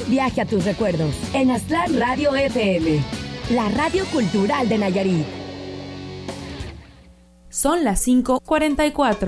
Viaje a tus recuerdos en Aztlán Radio FM, la radio cultural de Nayarit. Son las 5:44.